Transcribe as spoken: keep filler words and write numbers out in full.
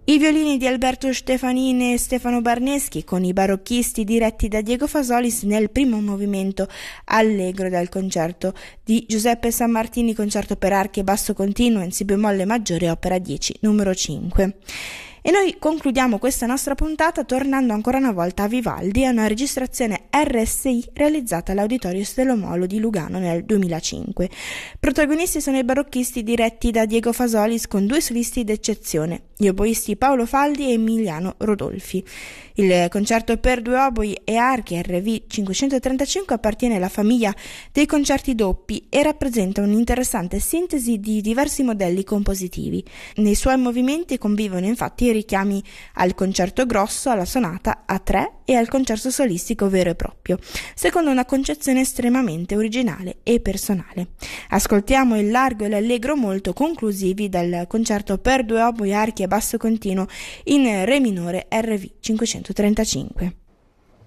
I violini di Alberto Stefanini e Stefano Barneschi con i barocchisti diretti da Diego Fasolis nel primo movimento allegro dal concerto di Giuseppe Sammartini, concerto per archi e basso continuo in si bemolle maggiore, opera dieci, numero cinque. E noi concludiamo questa nostra puntata tornando ancora una volta a Vivaldi, a una registrazione R S I realizzata all'Auditorio Stella Molo di Lugano nel duemilacinque. Protagonisti sono i barocchisti diretti da Diego Fasolis con due solisti d'eccezione, gli oboisti Paolo Faldi e Emiliano Rodolfi. Il concerto per due oboi e archi R V cinquecentotrentacinque appartiene alla famiglia dei concerti doppi e rappresenta un'interessante sintesi di diversi modelli compositivi. Nei suoi movimenti convivono infatti i richiami al concerto grosso, alla sonata a tre e al concerto solistico vero e proprio, secondo una concezione estremamente originale e personale. Ascoltiamo il largo e l'allegro molto conclusivi dal concerto per due oboi, archi e basso continuo in re minore R V cinquecentotrentacinque.